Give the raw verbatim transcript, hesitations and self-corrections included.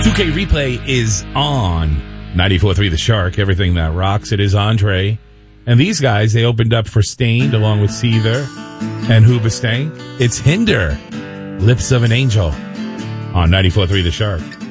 two K Replay is on ninety-four point three The Shark, everything that rocks. It is Andre. And these guys, they opened up for Stained along with Seether and Hoobastank. It's Hinder, Lips of an Angel on ninety-four point three The Shark.